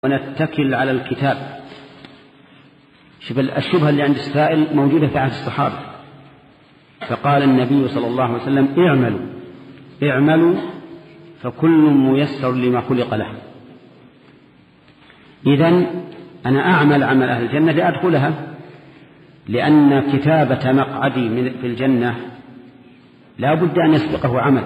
ونتكل على الكتاب. الشبهة اللي عند السائل موجودة في عهد الصحابة، فقال النبي صلى الله عليه وسلم: اعملوا فكل ميسر لما خلق له. إذن أنا أعمل عمل أهل الجنة لأدخلها، لأن كتابة مقعدي في الجنة لا بد أن يسبقه عمل،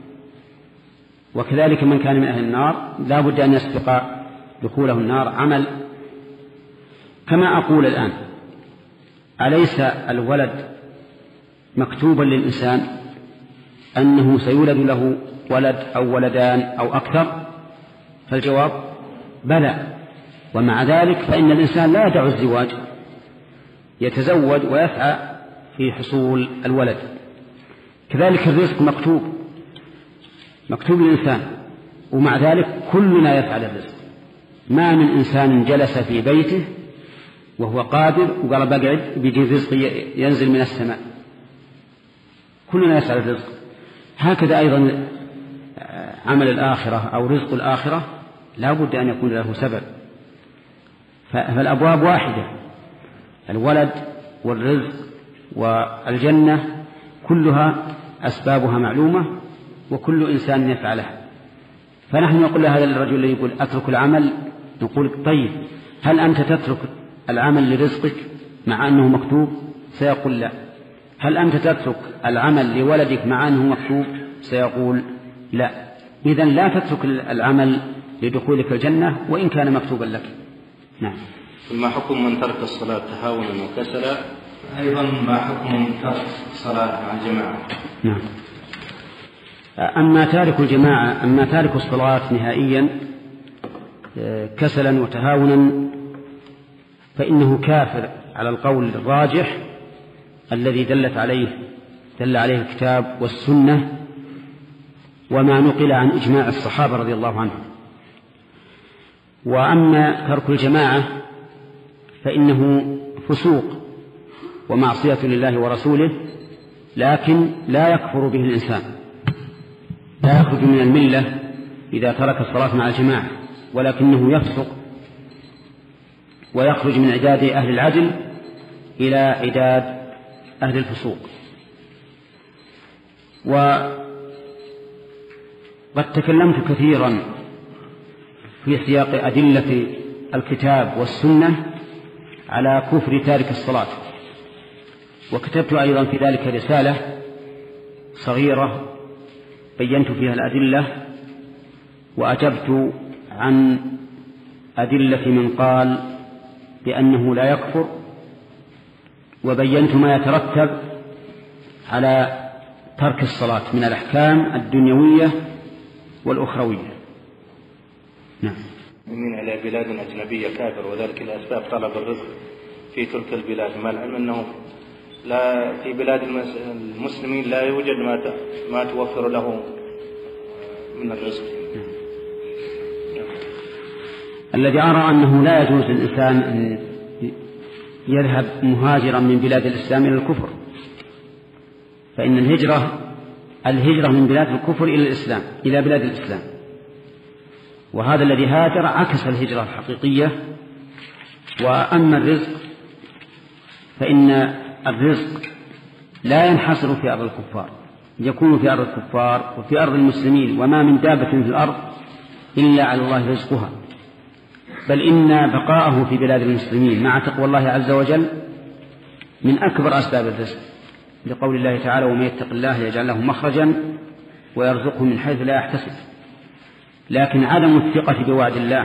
وكذلك من كان من أهل النار لا بد أن يسبق دخوله النار عمل. كما أقول الآن: أليس الولد مكتوبا للإنسان أنه سيولد له ولد أو ولدان أو أكثر؟ فالجواب بلى. ومع ذلك فإن الإنسان لا يدع الزواج، يتزوج ويسعى في حصول الولد. كذلك الرزق مكتوب للإنسان، ومع ذلك كلنا يفعل الرزق. ما من إنسان جلس في بيته وهو قادر وقال بقعد بيجي الرزق ينزل من السماء، كلنا يسعى الرزق. هكذا أيضا عمل الآخرة أو رزق الآخرة لا بد أن يكون له سبب، فالأبواب واحدة: الولد والرزق والجنة كلها أسبابها معلومة وكل إنسان يفعلها. فنحن نقول لهذا الرجل اللي يقول أترك العمل، نقول: طيب، هل أنت تترك العمل لرزقك مع أنه مكتوب؟ سيقول لا. هل أنت تترك العمل لولدك مع أنه مكتوب؟ سيقول لا. إذن لا تترك العمل لدخولك الجنة وإن كان مكتوبا لك. نعم. ثم حكم من ترك الصلاة تهاونا وكسلا، أيضا ما حكم من ترك الصلاة مع الجماعة؟ نعم. أما تارك الصلاة نهائيا كسلا وتهاونا فإنه كافر على القول الراجح الذي دل عليه الكتاب والسنة وما نقل عن إجماع الصحابة رضي الله عنهم. وأما ترك الجماعة فإنه فسوق ومعصية لله ورسوله، لكن لا يكفر به الإنسان، لا يخرج من الملة إذا ترك الصلاة مع الجماعة، ولكنه يفسق ويخرج من عداد أهل العدل إلى عداد أهل الفسوق. وقد تكلمت كثيرا في سياق أدلة الكتاب والسنة على كفر تارك الصلاة، وكتبت أيضا في ذلك رسالة صغيرة بينت فيها الأدلة، وأجبت عن أدلة من قال بأنه لا يكفر، وبينت ما يترتب على ترك الصلاة من الأحكام الدنيوية والأخروية. نعم. من على بلاد أجنبية كافر، وذلك لأسباب طلب الرزق في تلك البلاد، مع العلم أنه لا في بلاد المسلمين لا يوجد ما توفر له من الرزق. الذي أرى أنه لا يجوز للإنسان أن يذهب مهاجرا من بلاد الإسلام إلى الكفر، فإن الهجرة من بلاد الكفر إلى الإسلام إلى بلاد الإسلام، وهذا الذي هاجر عكس الهجرة الحقيقية. وأما الرزق فإن الرزق لا ينحصر في أرض الكفار، يكون في أرض الكفار وفي أرض المسلمين، وما من دابة في الأرض إلا على الله رزقها، بل إن بقاءه في بلاد المسلمين مع تقوى الله عز وجل من أكبر أسباب الرزق، لقول الله تعالى: ومن يتق الله يجعل له مخرجا ويرزقه من حيث لا يحتسب. لكن عدم الثقة بوعد الله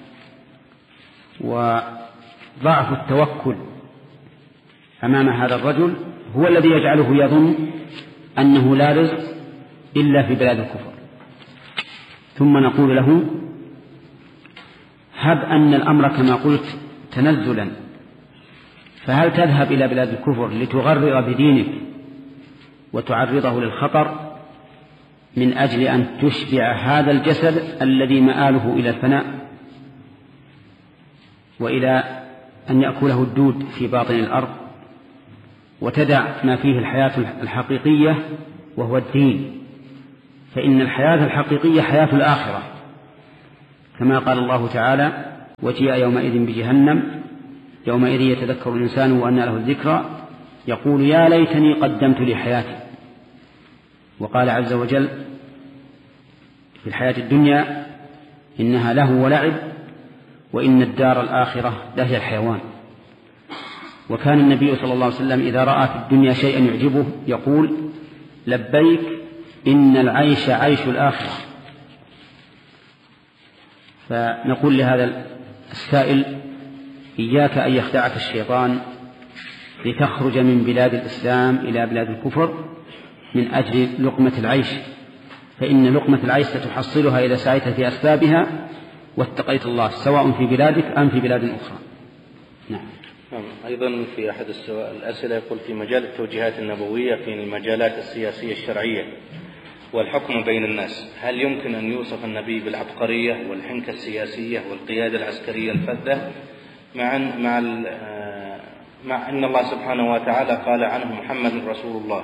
وضعف التوكل أمام هذا الرجل هو الذي يجعله يظن أنه لا رزق إلا في بلاد الكفر. ثم نقول له: هب أن الأمر كما قلت تنزلا، فهل تذهب إلى بلاد الكفر لتغرر بدينك وتعرضه للخطر من أجل أن تشبع هذا الجسد الذي مآله إلى الفناء وإلى أن يأكله الدود في باطن الأرض، وتدع ما فيه الحياة الحقيقية وهو الدين؟ فإن الحياة الحقيقية حياة الآخرة، كما قال الله تعالى: وجيء يومئذ بجهنم يومئذ يتذكر الإنسان وأنى له الذكرى يقول يا ليتني قدمت لحياتي. وقال عز وجل في الحياة الدنيا إنها لهو ولعب وإن الدار الآخرة لهي الحيوان. وكان النبي صلى الله عليه وسلم إذا رأى في الدنيا شيئا يعجبه يقول لبيك إن العيش عيش الآخرة. فنقول لهذا السائل إياك أن يخدعك الشيطان لتخرج من بلاد الإسلام إلى بلاد الكفر من أجل لقمة العيش، فإن لقمة العيش ستحصلها إذا سعيت في أسبابها واتقيت الله سواء في بلادك أم في بلاد أخرى. نعم. أيضا في أحد الأسئلة يقول في مجال التوجيهات النبوية في المجالات السياسية الشرعية والحكم بين الناس، هل يمكن أن يوصف النبي بالعبقرية والحنكة السياسية والقيادة العسكرية الفذة مع أن الله سبحانه وتعالى قال عنه محمد رسول الله،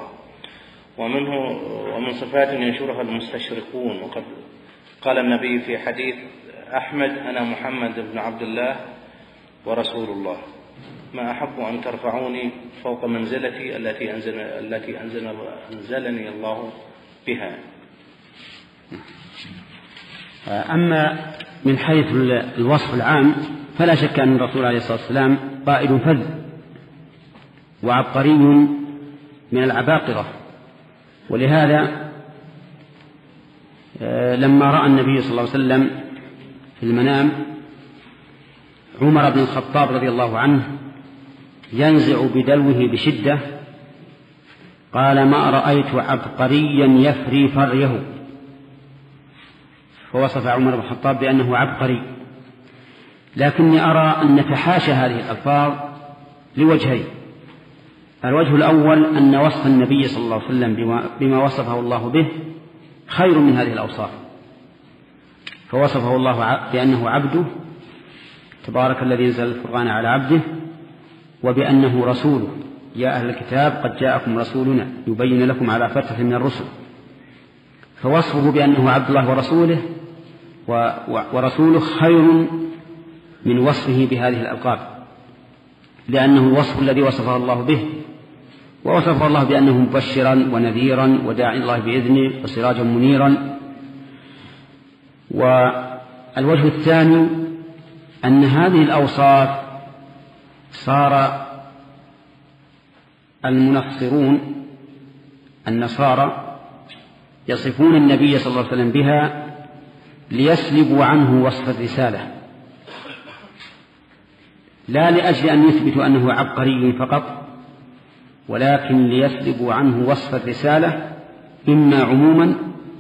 ومن صفات ينشرها المستشرقون، وقد قال النبي في حديث أحمد أنا محمد بن عبد الله ورسول الله، ما أحب أن ترفعوني فوق منزلتي التي أنزلني الله بها. أما من حيث الوصف العام فلا شك أن الرسول عليه الصلاة والسلام قائد فذ وعبقري من العباقرة، ولهذا لما رأى النبي صلى الله عليه وسلم في المنام عمر بن الخطاب رضي الله عنه ينزع بدلوه بشدة قال ما رأيت عبقريا يفري فريه، فوصف عمر بن الخطاب بأنه عبقري. لكني أرى أن نتحاشى هذه الألفاظ لوجهين. الوجه الأول أن وصف النبي صلى الله عليه وسلم بما وصفه الله به خير من هذه الأوصاف، فوصفه الله بأنه عبده تبارك الذي نزل الفرقان على عبده، وبأنه رسوله يا أهل الكتاب قد جاءكم رسولنا يبين لكم على فترة من الرسل، فوصفه بأنه عبد الله ورسوله خير من وصفه بهذه الألقاب، لأنه الوصف الذي وصفه الله به، ووصفه الله بأنه مبشرا ونذيرا وداعي الله بإذنه وسراجا منيرا. والوجه الثاني أن هذه الأوصاف صار المنصرون النصارى يصفون النبي صلى الله عليه وسلم بها ليسلبوا عنه وصف الرسالة، لا لأجل أن يثبتوا أنه عبقري فقط، ولكن ليسلبوا عنه وصف الرسالة إما عموما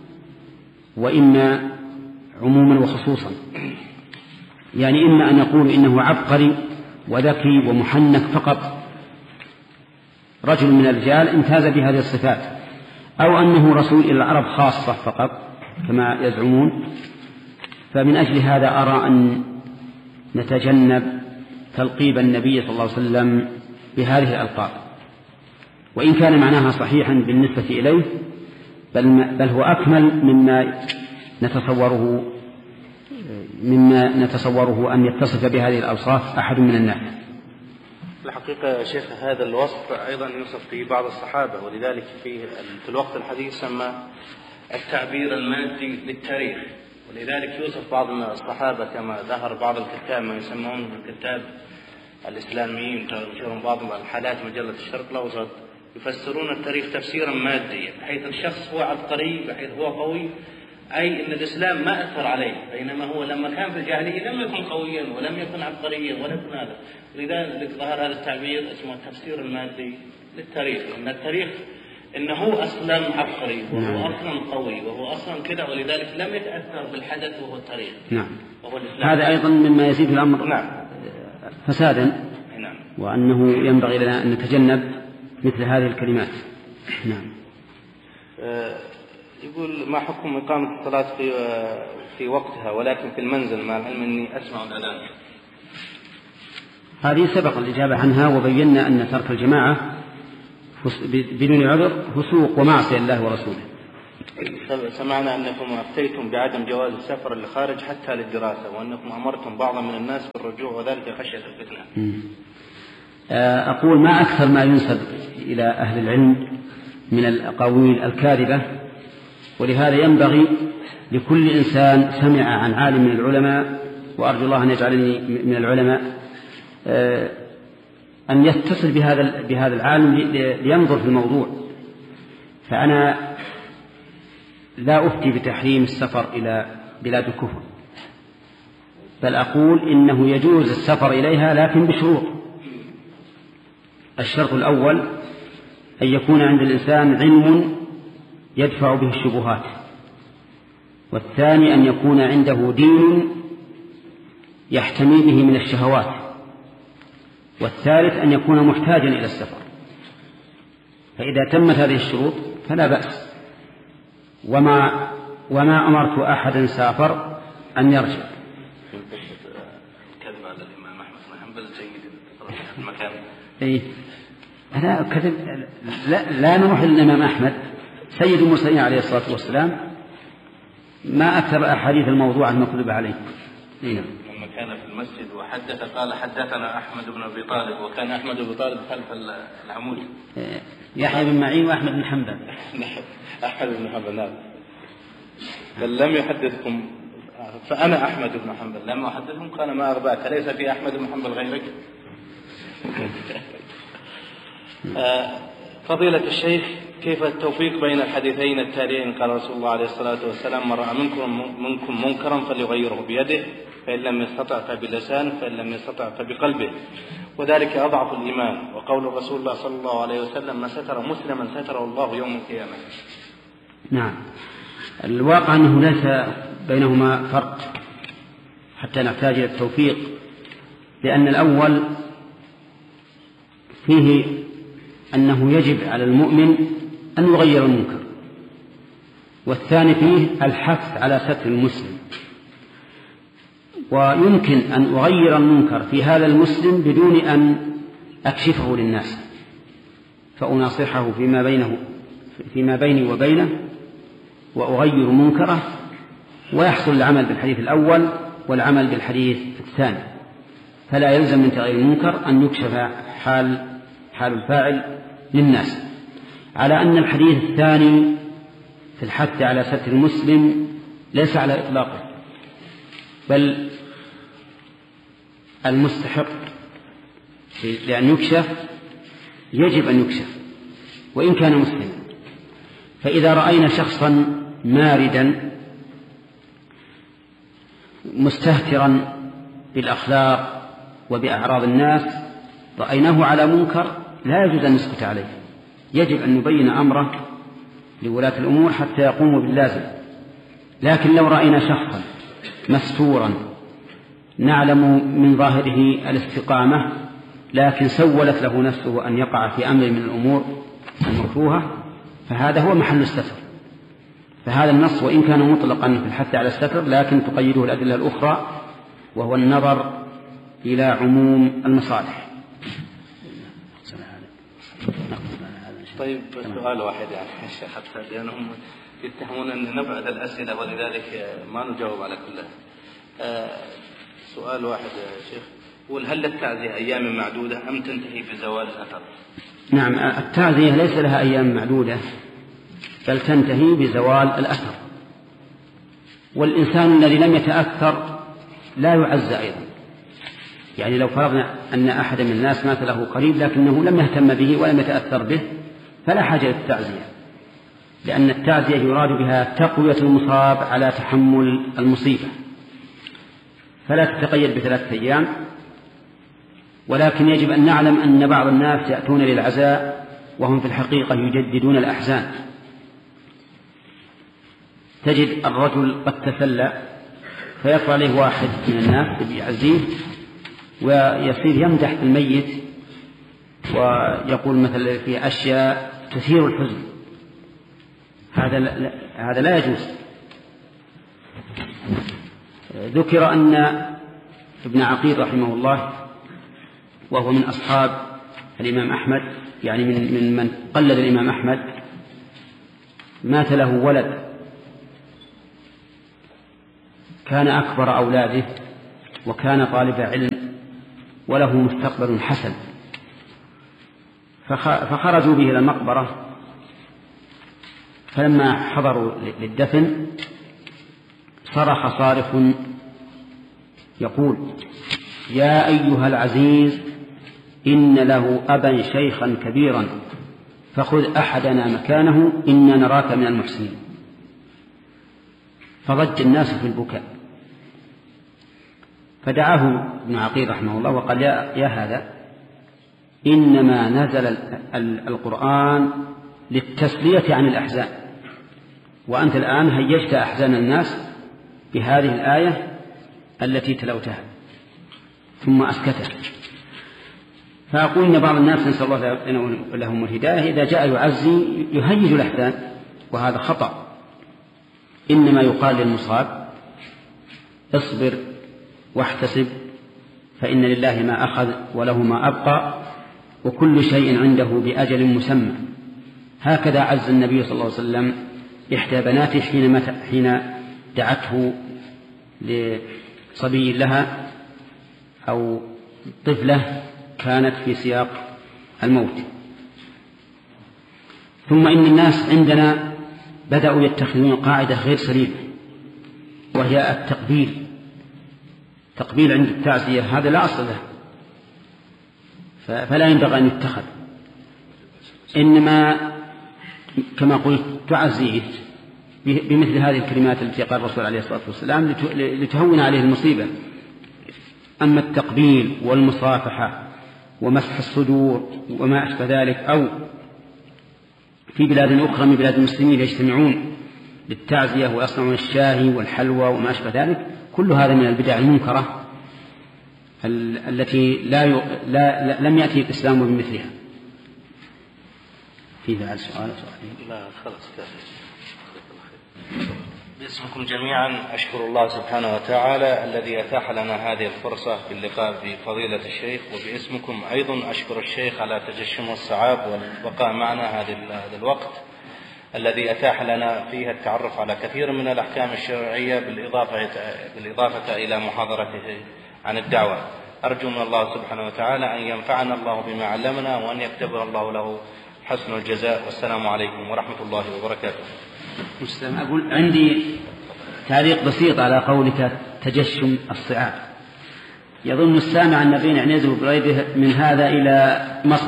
وإما عموما وخصوصا، يعني إما أن يقول إنه عبقري وذكي ومحنك فقط رجل من الرجال امتاز بهذه الصفات، أو أنه رسول إلى العرب خاصة فقط كما يزعمون. فمن أجل هذا أرى أن نتجنب تلقيب النبي صلى الله عليه وسلم بهذه الألقاب، وإن كان معناها صحيحا بالنسبة إليه بل هو أكمل مما نتصوره أن يتصف بهذه الأوصاف أحد من الناس. الحقيقة يا شيخ هذا الوصف أيضا يوصف في بعض الصحابة، ولذلك في الوقت الحديث سمى التعبير المادي للتاريخ، ولذلك يوصف بعض الصحابة كما ظهر بعض الكتاب ما يسمون الكتاب الإسلاميين تنشرون بعض الحالات مجلة الشرق الأوسط يفسرون التاريخ تفسيرا ماديا، بحيث الشخص هو عبقري بحيث هو قوي، أي أن الإسلام ما أثر عليه، بينما هو لما كان في الجاهلية لم يكن قويا ولم يكن عبقريا ولا يكن هذا. لذلك ظهر هذا التعبير اسمه التفسير المادي للتاريخ، أن التاريخ إنه أصلا عبقري وهو أصلا قوي وهو أصلا كذا، ولذلك لم يتأثر بالحدث وهو التاريخ. نعم. هذا أيضا مما يزيد الأمر فسادا. نعم. وأنه ينبغي لنا أن نتجنب مثل هذه الكلمات. نعم. يقول ما حكم إقامة الصلاة في وقتها ولكن في المنزل مع العلم أني أسمع الأذان؟ هذه سبق الإجابة عنها، وبينا أن ترك الجماعة بدون عذر فسوق ومعصية الله ورسوله، سمعنا أنكم أفتيتم بعدم جواز السفر للخارج حتى للدراسة، وأنكم أمرتم بعضا من الناس بالرجوع وذلك خشية الفتنة. أقول ما أكثر ما ينسب إلى أهل العلم من الأقاويل الكاذبة، ولهذا ينبغي لكل إنسان سمع عن عالم من العلماء، وأرجو الله أن يجعلني من العلماء، أن يتصل بهذا العالم لينظر في الموضوع. فأنا لا أفتي بتحريم السفر إلى بلاد الكفر، بل أقول إنه يجوز السفر إليها لكن بشروط. الشرط الأول أن يكون عند الإنسان علم يدفع به الشبهات، والثاني أن يكون عنده دين يحتمي به من الشهوات، والثالث أن يكون محتاجا إلى السفر. فإذا تمت هذه الشروط فلا بأس. وما أمرت أحدا سافر أن يرجع. كذب على الإمام أحمد بن حنبل سيد المكان. لا نروح للإمام أحمد سيد المرسلين عليه الصلاة والسلام، ما أكثر أحاديث الموضوع المكذوب عليه. لما كان في المسجد وحدث قال حدثنا أحمد بن أبي طالب، وكان أحمد بن طالب خلف العمود. يحيى بن معين وأحمد بن حنبل. أحمد بن حنبل نعم. بل لم يحدثكم، فأنا أحمد بن حنبل لم أحدثكم قال ما أربعك، ليس في أحمد بن حنبل غيرك. فضيلة الشيخ، كيف التوفيق بين الحديثين التاليين؟ قال رسول الله عليه الصلاة والسلام: من رأى منكم منكرا فليغيره بيده، فإن لم يستطع فبلسانه، فإن لم يستطع فبقلبه، وذلك أضعف الإيمان. وقول رسول الله صلى الله عليه وسلم: ما ستر مسلما ستره الله يوم القيامة. نعم، الواقع أنه ليس بينهما فرق حتى نحتاج إلى التوفيق، لأن الأول فيه أنه يجب على المؤمن أن يغير المنكر، والثاني فيه الحث على ستر المسلم. ويمكن أن أغير المنكر في هذا المسلم بدون أن أكشفه للناس، فأناصحه فيما بيني وبينه وأغير منكره، ويحصل العمل بالحديث الأول والعمل بالحديث الثاني. فلا يلزم من تغيير المنكر أن يكشف حال الفاعل للناس، على أن الحديث الثاني في الحث على ستر المسلم ليس على إطلاقه، بل المستحق لأن يكشف يجب أن يكشف وإن كان مسلما. فإذا رأينا شخصا ماردا مستهترا بالأخلاق وبأعراض الناس، رأيناه على منكر، لا يجوز أن نسكت عليه، يجب أن نبين أمره لولاة الأمور حتى يقوموا باللازم. لكن لو رأينا شخصا مستورا نعلم من ظاهره الاستقامة، لكن سولت له نفسه أن يقع في أمر من الأمور المكروهة، فهذا هو محل الستر. فهذا النص وإن كان مطلقا في الحث على الستر، لكن تقيده الأدلة الأخرى، وهو النظر إلى عموم المصالح. طيب، سؤال واحد يعني حتى لأنهم يتهمون أن نبعد الأسئلة ولذلك ما نجاوب على كلها. سؤال واحد يا شيخ، قول: هل التعزية أيام معدودة أم تنتهي بزوال الأثر؟ نعم، التعزية ليس لها أيام معدودة، بل تنتهي بزوال الأثر. والإنسان الذي لم يتأثر لا يعزى أيضا. يعني لو فرضنا أن أحد من الناس مات له قريب لكنه لم يهتم به ولم يتأثر به، فلا حاجة للتعزية، لأن التعزية يراد بها تقوية المصاب على تحمل المصيبة، فلا تتقيد ب3 أيام. ولكن يجب أن نعلم أن بعض الناس يأتون للعزاء وهم في الحقيقة يجددون الأحزان. تجد الرجل قد تسلى فيطلع عليه واحد من الناس يعزيه ويصير يمدح الميت ويقول مثل في أشياء تثير الحزن. هذا لا يجوز. ذكر أن ابن عقيل رحمه الله، وهو من أصحاب الإمام أحمد، يعني من قلد الإمام أحمد، مات له ولد كان أكبر أولاده وكان طالب علم وله مستقبل حسن، فخرجوا به إلى المقبرة، فلما حضروا للدفن صرخ صارخ يقول: يا أيها العزيز إن له أبا شيخا كبيرا فخذ أحدنا مكانه إنا نراك من المحسنين. فضج الناس في البكاء، فدعاه ابن عقيل رحمه الله وقال: يا هذا إنما نزل القرآن للتسلية عن الأحزان، وأنت الآن هيجت أحزان الناس بهذه الآية التي تلوتها. ثم أسكته. فأقول إن بعض الناس نسأل الله لهم الهداية إذا جاء يعزي يهيج الأحزان، وهذا خطأ. إنما يقال للمصاب: اصبر واحتسب، فإن لله ما أخذ وله ما أبقى، وكل شيء عنده بأجل مسمى. هكذا عز النبي صلى الله عليه وسلم إحدى بناته حين دعته لصبي لها أو طفلة كانت في سياق الموت. ثم إن الناس عندنا بدأوا يتخذون قاعدة غير سليمة، وهي التقبيل. تقبيل عند التعزية هذا لا أصل له، فلا ينبغي أن يتخذ. إنما كما قلت تعزيه بمثل هذه الكلمات التي قال الرسول عليه الصلاة والسلام لتهون عليه المصيبة. أما التقبيل والمصافحة ومسح الصدور وما أشبه ذلك، أو في بلاد أخرى من بلاد المسلمين يجتمعون للتعزية ويصنعون الشاهي والحلوى وما أشبه ذلك، كل هذا من البدع المنكرة التي لم يأتي الإسلام بمثلها. في بعد سؤال؟ لا خلاص كافي. باسمكم جميعا أشكر الله سبحانه وتعالى الذي أتاح لنا هذه الفرصة باللقاء بفضيلة الشيخ، وباسمكم أيضا أشكر الشيخ على تجشم الصعاب والبقاء معنا هذا الوقت الذي أتاح لنا فيه التعرف على كثير من الأحكام الشرعية بالإضافة إلى محاضرته عن الدعوة. أرجو من الله سبحانه وتعالى أن ينفعنا الله بما علمنا وأن يكتب الله له حسن الجزاء. والسلام عليكم ورحمة الله وبركاته. أقول عندي تعليق بسيط على قولك تجشم الصعاب. يظن السامع أن بين نزل بريده من هذا إلى مصر.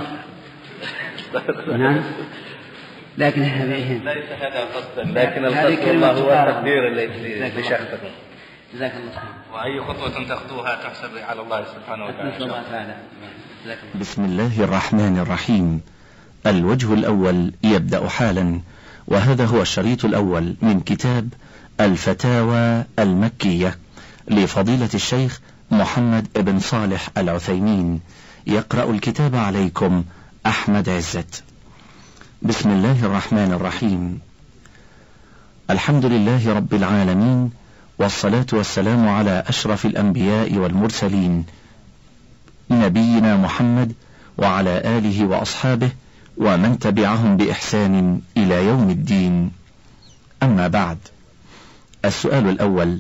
نعم، لكن ليس هذا قصدا، لكن القصد الله هو التقدير لشخصكم. جزاك الله خير. وأي خطوة تأخذوها تحسب على الله سبحانه وتعالى. بسم الله الرحمن الرحيم. الوجه الأول يبدأ حالا، وهذا هو الشريط الأول من كتاب الفتاوى المكية لفضيلة الشيخ محمد بن صالح العثيمين. يقرأ الكتاب عليكم أحمد عزت. بسم الله الرحمن الرحيم. الحمد لله رب العالمين، والصلاة والسلام على أشرف الأنبياء والمرسلين نبينا محمد وعلى آله وأصحابه ومن تبعهم بإحسان إلى يوم الدين. أما بعد، السؤال الأول: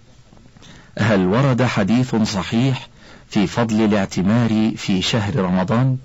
هل ورد حديث صحيح في فضل الاعتمار في شهر رمضان؟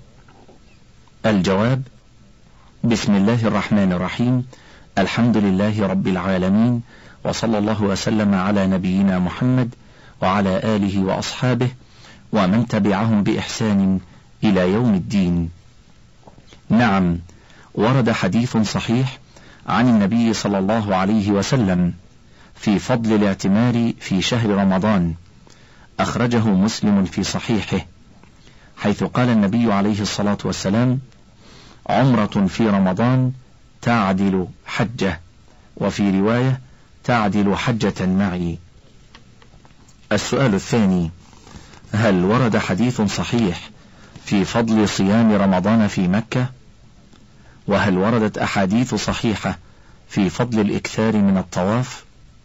الجواب: بسم الله الرحمن الرحيم. الحمد لله رب العالمين، وصلى الله وسلم على نبينا محمد وعلى آله وأصحابه ومن تبعهم بإحسان إلى يوم الدين. نعم، ورد حديث صحيح عن النبي صلى الله عليه وسلم في فضل الاعتمار في شهر رمضان، أخرجه مسلم في صحيحه، حيث قال النبي عليه الصلاة والسلام: عمرة في رمضان تعدل حجة، وفي رواية تعدل حجة معي. السؤال الثاني: هل ورد حديث صحيح في فضل صيام رمضان في مكة؟ وهل وردت أحاديث صحيحة في فضل الإكثار من الطواف؟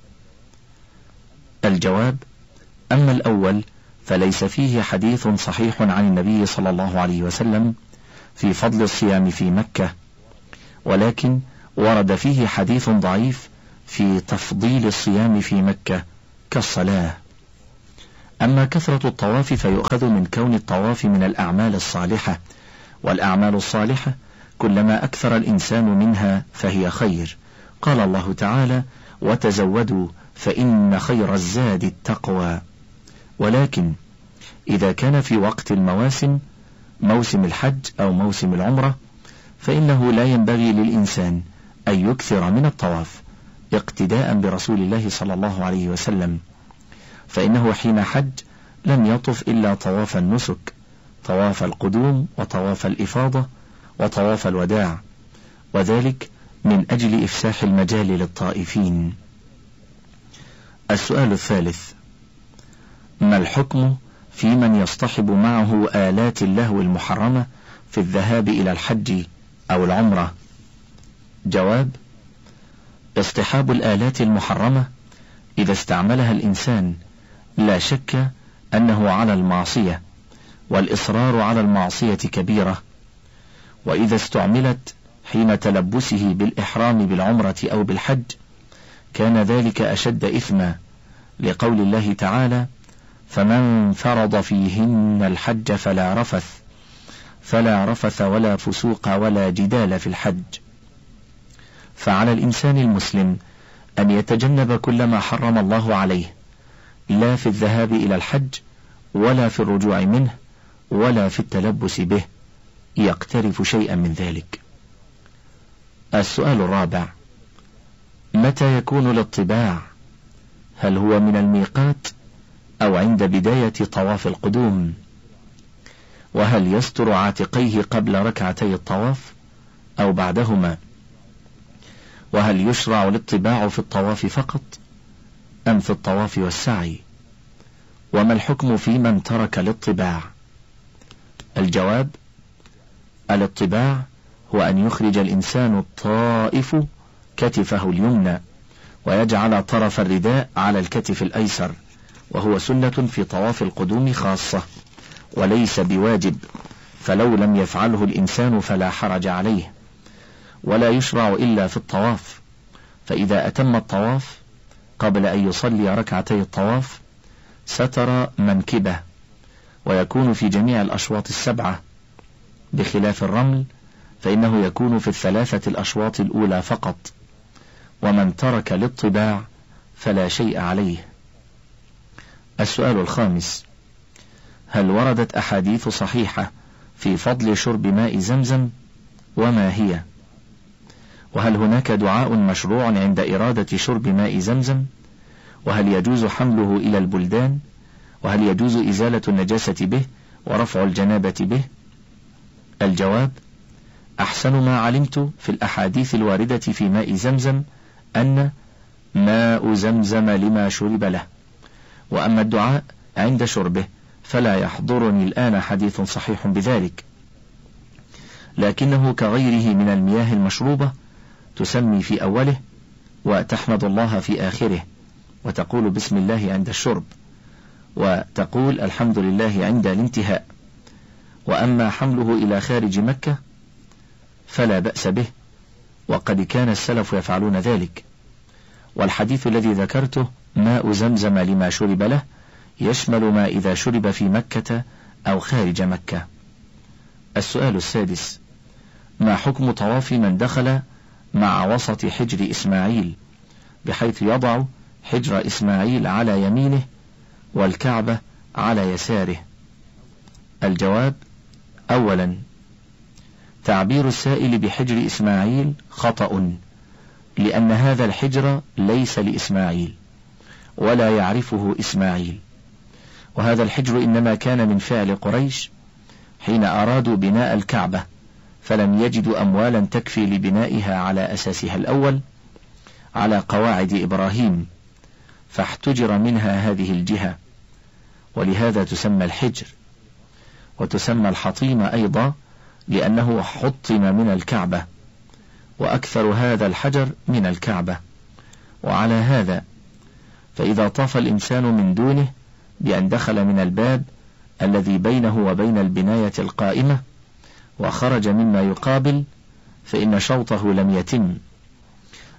الجواب: أما الأول فليس فيه حديث صحيح عن النبي صلى الله عليه وسلم في فضل الصيام في مكة، ولكن ورد فيه حديث ضعيف في تفضيل الصيام في مكة كالصلاة. أما كثرة الطواف فيؤخذ من كون الطواف من الأعمال الصالحة، والأعمال الصالحة كلما أكثر الإنسان منها فهي خير. قال الله تعالى: وتزودوا فإن خير الزاد التقوى. ولكن إذا كان في وقت المواسم، موسم الحج أو موسم العمرة، فإنه لا ينبغي للإنسان أن يكثر من الطواف اقتداء برسول الله صلى الله عليه وسلم، فإنه حين حج لم يطف إلا طواف النسك، طواف القدوم وطواف الإفاضة وطواف الوداع، وذلك من أجل إفساح المجال للطائفين. السؤال الثالث: ما الحكم في من يصطحب معه آلات اللهو المحرمة في الذهاب إلى الحج أو العمرة؟ جواب: اصطحاب الآلات المحرمة إذا استعملها الإنسان لا شك أنه على المعصية، والإصرار على المعصية كبيرة، وإذا استعملت حين تلبسه بالإحرام بالعمرة أو بالحج كان ذلك أشد إثما، لقول الله تعالى: فمن فرض فيهن الحج فلا رفث ولا فسوق ولا جدال في الحج. فعلى الإنسان المسلم أن يتجنب كل ما حرم الله عليه، لا في الذهاب إلى الحج ولا في الرجوع منه ولا في التلبس به، يقترف شيئا من ذلك. السؤال الرابع: متى يكون الاطباع؟ هل هو من الميقات أو عند بداية طواف القدوم؟ وهل يستر عاتقيه قبل ركعتي الطواف أو بعدهما؟ وهل يشرع الاطباع في الطواف فقط أم في الطواف والسعي؟ وما الحكم في من ترك الاطباع؟ الجواب: الاطباع هو أن يخرج الإنسان الطائف كتفه اليمنى ويجعل طرف الرداء على الكتف الأيسر، وهو سنة في طواف القدوم خاصة وليس بواجب، فلو لم يفعله الإنسان فلا حرج عليه، ولا يشرع إلا في الطواف. فإذا أتم الطواف قبل أن يصلي ركعتي الطواف ستر منكبه، ويكون في جميع الأشواط السبعة، بخلاف الرمل فإنه يكون في الثلاثة الأشواط الأولى فقط. ومن ترك الاطباع فلا شيء عليه. السؤال الخامس: هل وردت أحاديث صحيحة في فضل شرب ماء زمزم؟ وما هي؟ وهل هناك دعاء مشروع عند إرادة شرب ماء زمزم؟ وهل يجوز حمله إلى البلدان؟ وهل يجوز إزالة النجاسة به ورفع الجنابة به؟ الجواب: أحسن ما علمت في الأحاديث الواردة في ماء زمزم أن ماء زمزم لما شرب له. وأما الدعاء عند شربه فلا يحضرني الآن حديث صحيح بذلك، لكنه كغيره من المياه المشروبة، تسمي في أوله وتحمد الله في آخره، وتقول بسم الله عند الشرب، وتقول الحمد لله عند الانتهاء. وأما حمله إلى خارج مكة فلا بأس به، وقد كان السلف يفعلون ذلك. والحديث الذي ذكرته ماء زمزم لما شرب له يشمل ما إذا شرب في مكة أو خارج مكة. السؤال السادس: ما حكم طواف من دخل مع وسط حجر إسماعيل، بحيث يضع حجر إسماعيل على يمينه والكعبة على يساره؟ الجواب: أولا، تعبير السائل بحجر إسماعيل خطأ، لأن هذا الحجر ليس لإسماعيل ولا يعرفه إسماعيل، وهذا الحجر إنما كان من فعل قريش حين أرادوا بناء الكعبة، فلم يجدوا أموالا تكفي لبنائها على أساسها الأول على قواعد إبراهيم، فاحتجر منها هذه الجهة، ولهذا تسمى الحجر. وتسمى الحطيم أيضا لأنه حطم من الكعبة، وأكثر هذا الحجر من الكعبة. وعلى هذا فإذا طاف الإنسان من دونه بأن دخل من الباب الذي بينه وبين البناية القائمة وخرج مما يقابل، فإن شوطه لم يتم،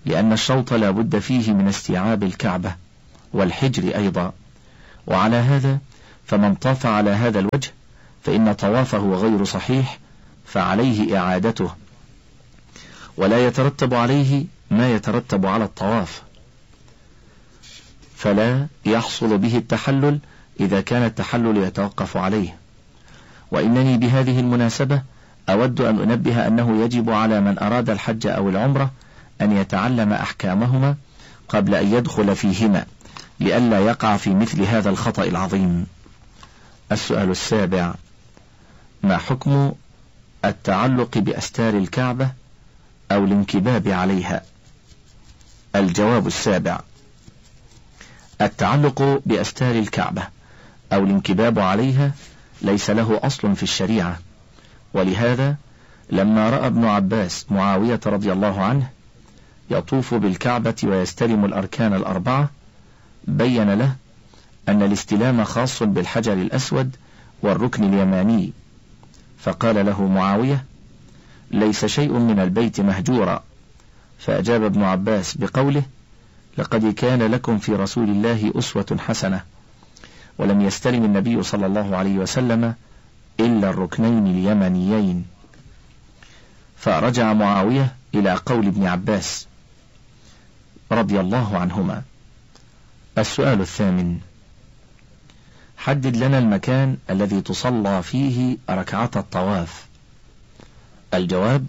لأن الشوط لا بد فيه من استيعاب الكعبة والحجر أيضا. وعلى هذا فمن طاف على هذا الوجه فإن طوافه غير صحيح، فعليه إعادته، ولا يترتب عليه ما يترتب على الطواف، فلا يحصل به التحلل إذا كان التحلل يتوقف عليه. وإنني بهذه المناسبة أود أن أنبه أنه يجب على من أراد الحج أو العمرة أن يتعلم أحكامهما قبل أن يدخل فيهما، لئلا يقع في مثل هذا الخطأ العظيم. السؤال السابع: ما حكم التعلق بأستار الكعبة أو الانكباب عليها؟ الجواب السابع: التعلق بأستار الكعبة أو الانكباب عليها ليس له أصل في الشريعة، ولهذا لما رأى ابن عباس معاوية رضي الله عنه يطوف بالكعبة ويستلم الأركان الأربعة بين له أن الاستلام خاص بالحجر الأسود والركن اليماني، فقال له معاوية: ليس شيء من البيت مهجورا. فأجاب ابن عباس بقوله: لقد كان لكم في رسول الله أسوة حسنة، ولم يستلم النبي صلى الله عليه وسلم إلا الركنين اليمانيين. فرجع معاوية إلى قول ابن عباس رضي الله عنهما. السؤال الثامن: حدد لنا المكان الذي تصلى فيه ركعة الطواف. الجواب: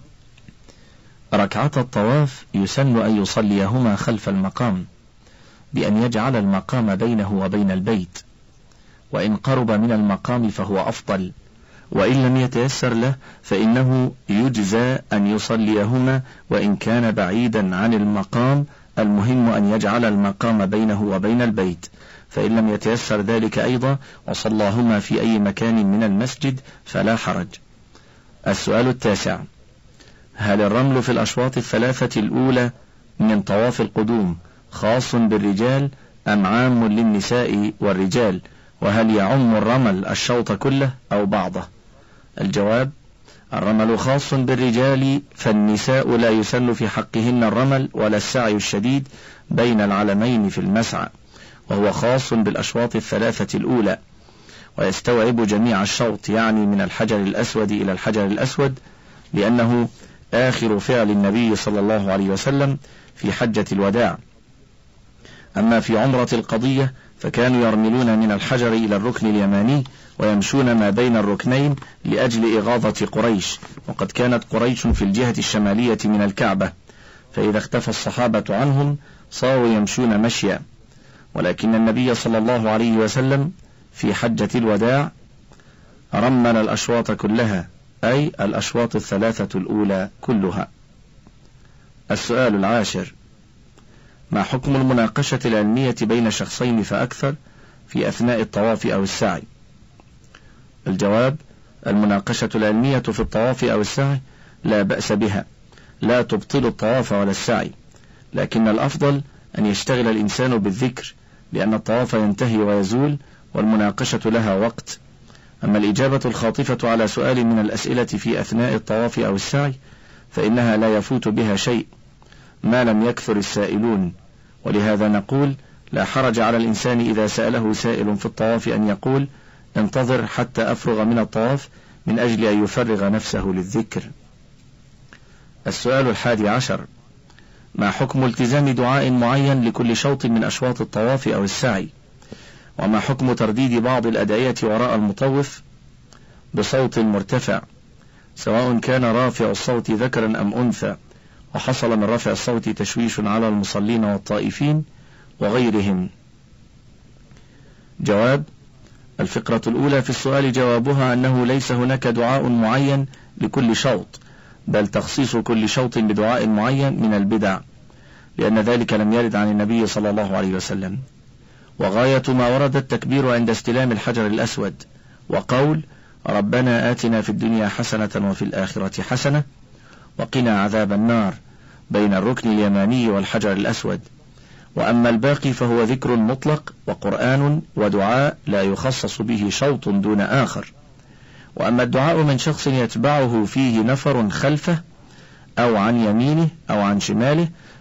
ركعة الطواف يسن أن يصليهما خلف المقام، بأن يجعل المقام بينه وبين البيت، وإن قرب من المقام فهو أفضل، وإن لم يتيسر له فإنه يجزى أن يصليهما وإن كان بعيدا عن المقام، المهم أن يجعل المقام بينه وبين البيت، فإن لم يتيسر ذلك أيضا وصلاهما في أي مكان من المسجد فلا حرج. السؤال التاسع: هل الرمل في الأشواط الثلاثة الأولى من طواف القدوم خاص بالرجال أم عام للنساء والرجال؟ وهل يعم الرمل الشوط كله أو بعضه؟ الجواب: الرمل خاص بالرجال، فالنساء لا يسن في حقهن الرمل ولا السعي الشديد بين العلمين في المسعى، وهو خاص بالأشواط الثلاثة الأولى، ويستوعب جميع الشوط، يعني من الحجر الأسود إلى الحجر الأسود، لأنه آخر فعل النبي صلى الله عليه وسلم في حجة الوداع. أما في عمرة القضية فكانوا يرملون من الحجر إلى الركن اليماني ويمشون ما بين الركنين لأجل إغاظة قريش، وقد كانت قريش في الجهة الشمالية من الكعبة، فإذا اختفى الصحابة عنهم صاروا يمشون مشيا. ولكن النبي صلى الله عليه وسلم في حجة الوداع رمل الأشواط كلها، أي الأشواط الثلاثة الأولى كلها. السؤال العاشر: ما حكم المناقشة العلمية بين شخصين فأكثر في أثناء الطواف أو السعي؟ الجواب: المناقشة العلمية في الطواف أو السعي لا بأس بها، لا تبطل الطواف ولا السعي، لكن الأفضل أن يشتغل الإنسان بالذكر، لأن الطواف ينتهي ويزول والمناقشة لها وقت. أما الإجابة الخاطفة على سؤال من الأسئلة في أثناء الطواف أو السعي فإنها لا يفوت بها شيء ما لم يكثر السائلون، ولهذا نقول: لا حرج على الإنسان إذا سأله سائل في الطواف أن يقول: انتظر حتى أفرغ من الطواف، من أجل أن يفرغ نفسه للذكر. السؤال 11: ما حكم التزام دعاء معين لكل شوط من أشواط الطواف أو السعي؟ وما حكم ترديد بعض الأدعية وراء المطوف بصوت مرتفع، سواء كان رافع الصوت ذكرا أم أنثى، وحصل من رفع الصوت تشويش على المصلين والطائفين وغيرهم؟ جواب: الفقرة الأولى في السؤال جوابها أنه ليس هناك دعاء معين لكل شوط، بل تخصيص كل شوط بدعاء معين من البدع، لأن ذلك لم يرد عن النبي صلى الله عليه وسلم. وغاية ما ورد التكبير عند استلام الحجر الأسود، وقول: ربنا آتنا في الدنيا حسنة وفي الآخرة حسنة وقنا عذاب النار، بين الركن اليماني والحجر الأسود. وأما الباقي فهو ذكر مطلق وقرآن ودعاء لا يخصص به شوط دون آخر. وأما الدعاء من شخص يتبعه فيه نفر خلفه أو عن يمينه أو عن شماله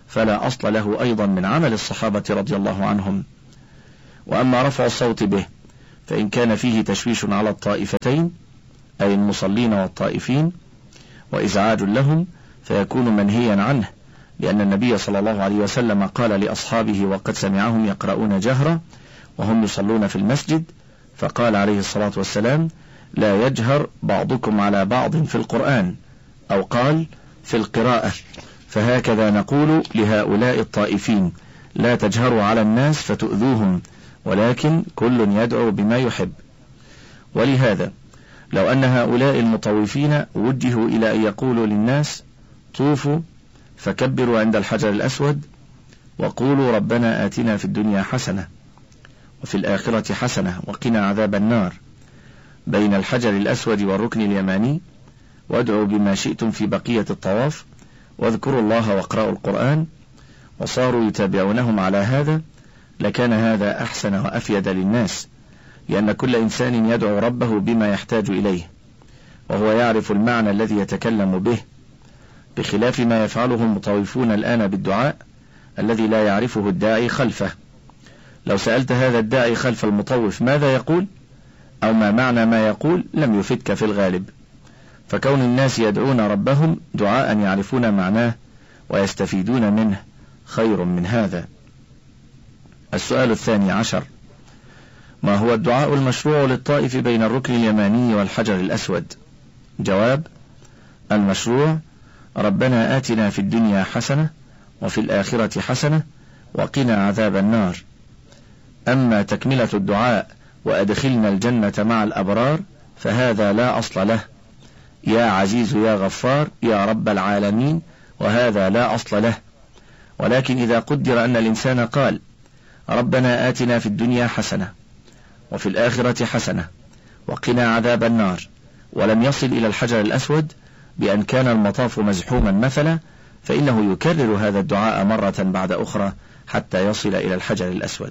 فلا أصل له أيضا من عمل الصحابة رضي الله عنهم. وأما رفع الصوت به فإن كان فيه تشويش على الطائفتين أي المصلين والطائفين وإزعاج لهم فيكون منهيا عنه، لأن النبي صلى الله عليه وسلم قال لأصحابه وقد سمعهم يقرؤون جهرا وهم يصلون في المسجد، فقال عليه الصلاة والسلام: لا يجهر بعضكم على بعض في القرآن، أو قال في القراءة. فهكذا نقول لهؤلاء الطائفين: لا تجهروا على الناس فتؤذوهم، ولكن كل يدعو بما يحب. ولهذا لو أن هؤلاء المطوفين وجهوا إلى أن يقولوا للناس: طوفوا فكبروا عند الحجر الأسود وقولوا ربنا آتنا في الدنيا حسنة وفي الآخرة حسنة وقنا عذاب النار، بين الحجر الأسود والركن اليماني، وادعوا بما شئتم في بقية الطواف، واذكروا الله واقرأوا القرآن، وصاروا يتابعونهم على هذا، لكان هذا أحسن وأفيد للناس، لأن كل إنسان يدعو ربه بما يحتاج إليه، وهو يعرف المعنى الذي يتكلم به، بخلاف ما يفعله المطوفون الآن بالدعاء الذي لا يعرفه الداعي خلفه. لو سألت هذا الداعي خلف المطوف ماذا يقول أو ما معنى ما يقول لم يفدك في الغالب، فكون الناس يدعون ربهم دعاء يعرفون معناه ويستفيدون منه خير من هذا. السؤال 12: ما هو الدعاء المشروع للطائف بين الركن اليماني والحجر الأسود؟ جواب: المشروع: ربنا آتنا في الدنيا حسنة وفي الآخرة حسنة وقنا عذاب النار. أما تكملة الدعاء وأدخلنا الجنة مع الأبرار فهذا لا أصل له، يا عزيز يا غفار يا رب العالمين، وهذا لا أصل له. ولكن إذا قدر أن الإنسان قال ربنا آتنا في الدنيا حسنة وفي الآخرة حسنة وقنا عذاب النار، ولم يصل إلى الحجر الأسود بأن كان المطاف مزحوما مثلا، فإنه يكرر هذا الدعاء مرة بعد أخرى حتى يصل إلى الحجر الأسود.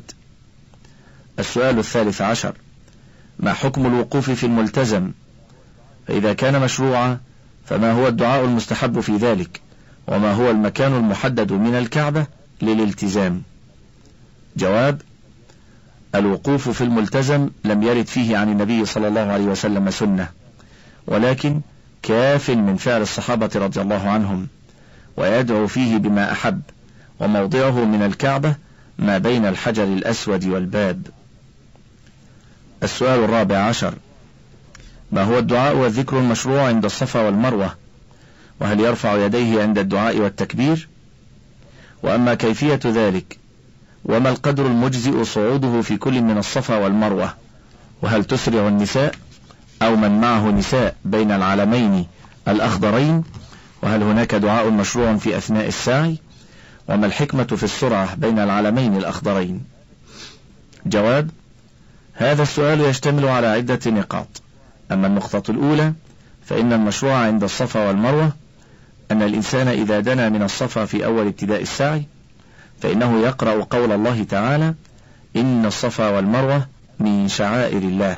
السؤال 13: ما حكم الوقوف في الملتزم؟ فإذا كان مشروعا فما هو الدعاء المستحب في ذلك، وما هو المكان المحدد من الكعبة للالتزام؟ جواب: الوقوف في الملتزم لم يرد فيه عن النبي صلى الله عليه وسلم سنة، ولكن كاف من فعل الصحابة رضي الله عنهم، ويدعو فيه بما أحب، وموضعه من الكعبة ما بين الحجر الأسود والباب. السؤال 14: ما هو الدعاء والذكر المشروع عند الصفا والمروة؟ وهل يرفع يديه عند الدعاء والتكبير؟ وأما كيفية ذلك؟ وما القدر المجزئ صعوده في كل من الصفا والمروة؟ وهل تسرع النساء أو من معه نساء بين العلمين الأخضرين؟ وهل هناك دعاء مشروع في أثناء السعي؟ وما الحكمة في السرعة بين العلمين الأخضرين؟ جواب: هذا السؤال يشتمل على عدة نقاط. أما النقطة الأولى فإن المشروع عند الصفا والمروة أن الإنسان إذا دنا من الصفا في أول ابتداء السعي فإنه يقرأ قول الله تعالى: إن الصفا والمروة من شعائر الله،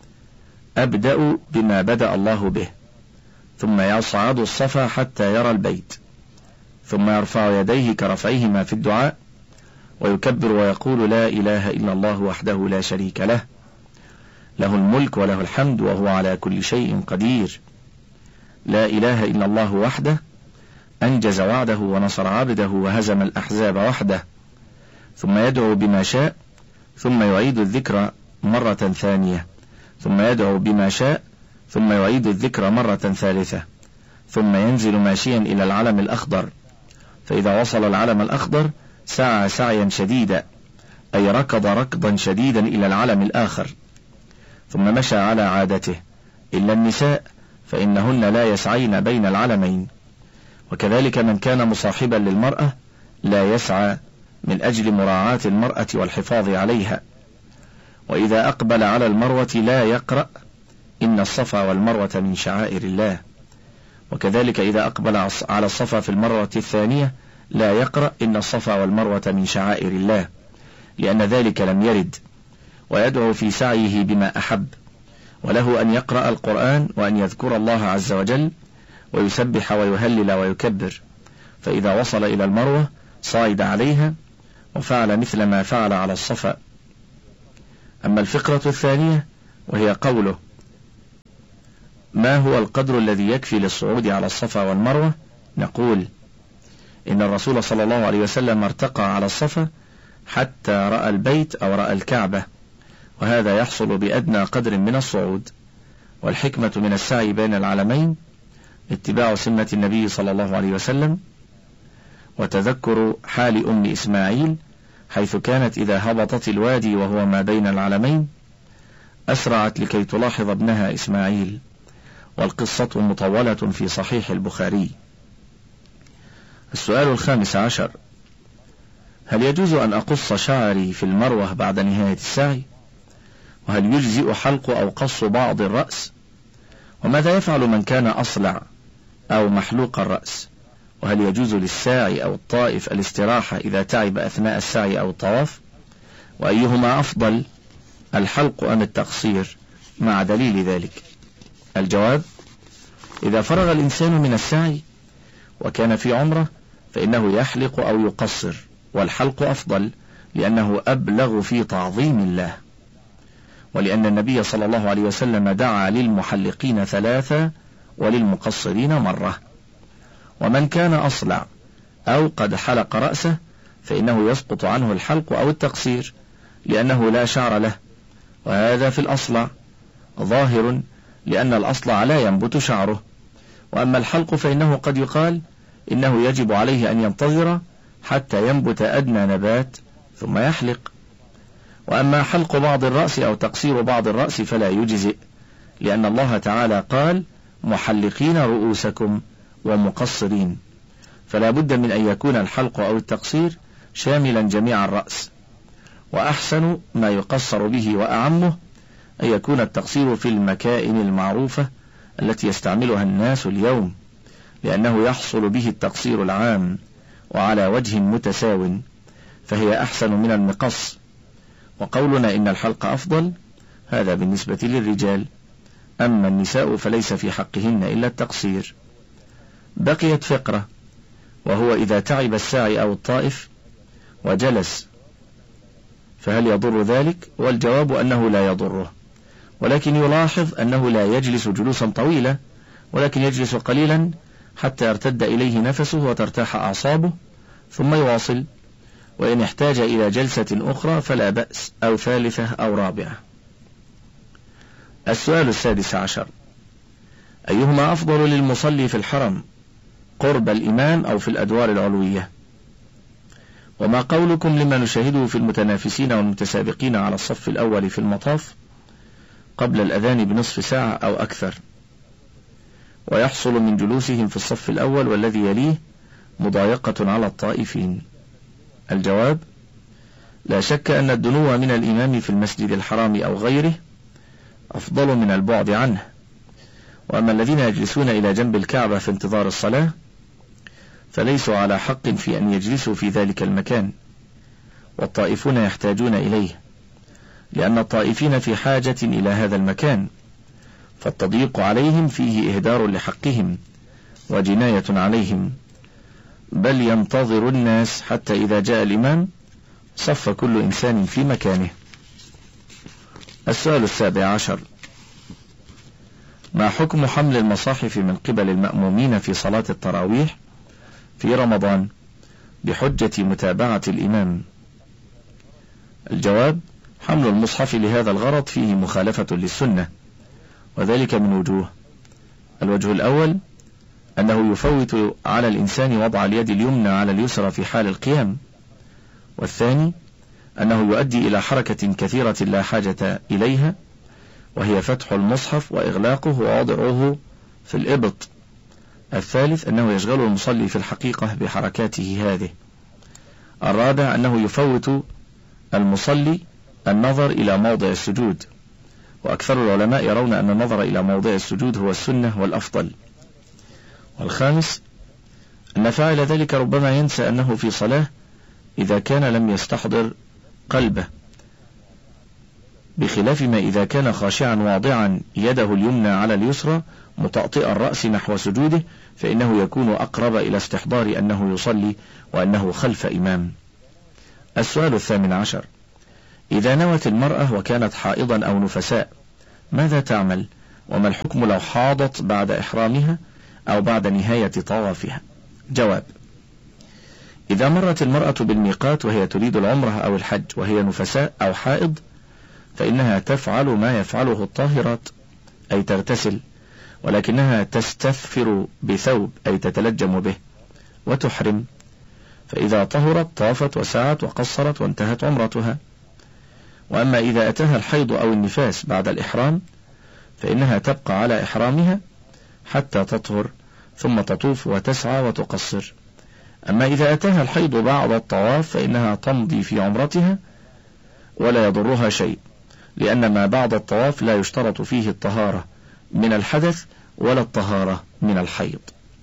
أبدأ بما بدأ الله به، ثم يصعد الصفا حتى يرى البيت، ثم يرفع يديه كرفعهما في الدعاء، ويكبر ويقول: لا إله إلا الله وحده لا شريك له، له الملك وله الحمد وهو على كل شيء قدير، لا إله إلا الله وحده أنجز وعده ونصر عبده وهزم الأحزاب وحده. ثم يدعو بما شاء، ثم يعيد الذكر مرة ثانية، ثم يدعو بما شاء، ثم يعيد الذكر مرة ثالثة، ثم ينزل ماشيا إلى العلم الأخضر، فإذا وصل العلم الأخضر سعى سعيا شديدا، أي ركض ركضا شديدا إلى العلم الآخر، ثم مشى على عادته، إلا النساء فإنهن لا يسعين بين العلمين. وكذلك من كان مصاحبا للمرأة لا يسعى من أجل مراعاة المرأة والحفاظ عليها. وإذا أقبل على المروة لا يقرأ إن الصفا والمروة من شعائر الله. وكذلك إذا أقبل على الصفا في المروة الثانية لا يقرأ إن الصفا والمروة من شعائر الله، لأن ذلك لم يرد. ويدعو في سعيه بما أحب، وله أن يقرأ القرآن وأن يذكر الله عز وجل ويسبح ويهلل ويكبر. فإذا وصل إلى المروة صعد عليها وفعل مثل ما فعل على الصفا. أما الفقرة الثانية وهي قوله: ما هو القدر الذي يكفي للصعود على الصفا والمروة؟ نقول: إن الرسول صلى الله عليه وسلم ارتقى على الصفا حتى رأى البيت أو رأى الكعبة، وهذا يحصل بأدنى قدر من الصعود. والحكمة من السعي بين العلمين اتباع سنة النبي صلى الله عليه وسلم، وتذكر حال أم إسماعيل حيث كانت إذا هبطت الوادي وهو ما بين العلمين أسرعت لكي تلاحظ ابنها إسماعيل، والقصة مطولة في صحيح البخاري. السؤال 15: هل يجوز أن أقص شعري في المروة بعد نهاية السعي؟ وهل يجزئ حلق أو قص بعض الرأس؟ وماذا يفعل من كان أصلع أو محلوق الرأس؟ وهل يجوز للساعي أو الطائف الاستراحة إذا تعب أثناء السعي أو الطواف؟ وأيهما أفضل، الحلق أم التقصير، مع دليل ذلك؟ الجواب: إذا فرغ الإنسان من السعي وكان في عمرة فإنه يحلق أو يقصر، والحلق أفضل لأنه أبلغ في تعظيم الله، ولأن النبي صلى الله عليه وسلم دعا للمحلقين 3 وللمقصرين مرة. ومن كان أصلع أو قد حلق رأسه فإنه يسقط عنه الحلق أو التقصير لأنه لا شعر له، وهذا في الأصلع ظاهر لأن الأصلع لا ينبت شعره. وأما الحلق فإنه قد يقال إنه يجب عليه أن ينتظر حتى ينبت أدنى نبات ثم يحلق. وأما حلق بعض الرأس أو تقصير بعض الرأس فلا يجزئ، لأن الله تعالى قال: محلقين رؤوسكم ومقصرين، فلا بد من أن يكون الحلق أو التقصير شاملا جميع الرأس. وأحسن ما يقصر به وأعمه أن يكون التقصير في المكائن المعروفة التي يستعملها الناس اليوم، لأنه يحصل به التقصير العام وعلى وجه متساو، فهي أحسن من المقص. وقولنا إن الحلق أفضل هذا بالنسبة للرجال، أما النساء فليس في حقهن إلا التقصير. بقيت فقرة، وهو إذا تعب الساعي أو الطائف وجلس فهل يضر ذلك؟ والجواب أنه لا يضره، ولكن يلاحظ أنه لا يجلس جلوسا طويلا، ولكن يجلس قليلا حتى يرتد إليه نفسه وترتاح أعصابه ثم يواصل، وإن احتاج إلى جلسة أخرى فلا بأس، أو 3 أو 4. السؤال 16: أيهما أفضل للمصلي في الحرم، قرب الإمام أو في الأدوار العلوية؟ وما قولكم لما نشاهده في المتنافسين والمتسابقين على الصف الأول في المطاف قبل الأذان بنصف ساعة أو أكثر، ويحصل من جلوسهم في الصف الأول والذي يليه مضايقة على الطائفين؟ الجواب: لا شك أن الدنو من الإمام في المسجد الحرام أو غيره أفضل من البعد عنه. وأما الذين يجلسون إلى جنب الكعبة في انتظار الصلاة فليسوا على حق في أن يجلسوا في ذلك المكان، والطائفون يحتاجون إليه، لأن الطائفين في حاجة إلى هذا المكان، فالتضييق عليهم فيه إهدار لحقهم وجناية عليهم، بل ينتظر الناس حتى إذا جاء الإمام صف كل إنسان في مكانه. السؤال 17: ما حكم حمل المصاحف من قبل المأمومين في صلاة التراويح في رمضان بحجة متابعة الإمام؟ الجواب: حمل المصحف لهذا الغرض فيه مخالفة للسنة، وذلك من وجوه. الوجه الأول أنه يفوت على الإنسان وضع اليد اليمنى على اليسرى في حال القيام، والثاني أنه يؤدي إلى حركة كثيرة لا حاجة إليها، وهي فتح المصحف وإغلاقه ووضعه في الإبط. الثالث أنه يشغل المصلي في الحقيقة بحركاته هذه. الرابع أنه يفوت المصلي النظر إلى موضع السجود، وأكثر العلماء يرون أن النظر إلى موضع السجود هو السنة والأفضل. والخامس أن فاعل ذلك ربما ينسى أنه في صلاة إذا كان لم يستحضر قلبه، بخلاف ما إذا كان خاشعا واضعا يده اليمنى على اليسرى مطأطئ الرأس نحو سجوده، فإنه يكون أقرب إلى استحضار أنه يصلي وأنه خلف إمام. السؤال 18: إذا نوت المرأة وكانت حائضا أو نفساء ماذا تعمل؟ وما الحكم لو حاضت بعد إحرامها أو بعد نهاية طوافها؟ جواب: إذا مرت المرأة بالميقات وهي تريد العمرة أو الحج وهي نفساء أو حائض فإنها تفعل ما يفعله الطاهرات، أي تغتسل، ولكنها تستثفر بثوب أي تتلجم به وتحرم، فإذا طهرت طافت وسعت وقصرت وانتهت عمرتها. وأما إذا أتاها الحيض أو النفاس بعد الإحرام فإنها تبقى على إحرامها حتى تطهر ثم تطوف وتسعى وتقصر. أما إذا أتاها الحيض بعد الطواف فإنها تمضي في عمرتها ولا يضرها شيء، لأن ما بعد الطواف لا يشترط فيه الطهارة من الحدث ولا الطهارة من الحيض.